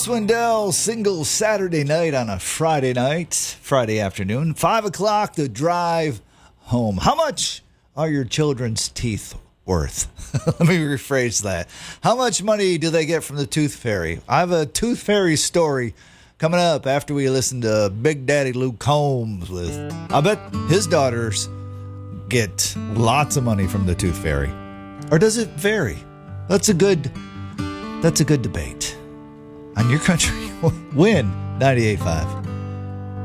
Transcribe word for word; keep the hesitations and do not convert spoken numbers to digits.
Swindell single Saturday night on a Friday night, Friday afternoon, five o'clock, the drive home. How much are your children's teeth worth? Let me rephrase that. How much money do they get from the Tooth Fairy? I have a Tooth Fairy story coming up after we listen to Big Daddy Luke Combs with, I bet his daughters get lots of money from the Tooth Fairy. Or does it vary? That's a good, that's a good debate. On your country, win ninety-eight point five.